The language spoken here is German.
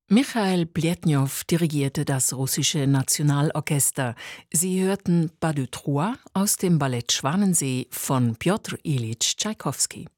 Michail Pletnjow dirigierte das russische Nationalorchester. Sie hörten Pas de Trois aus dem Ballett Schwanensee von Pjotr Iljitsch Tschaikowski.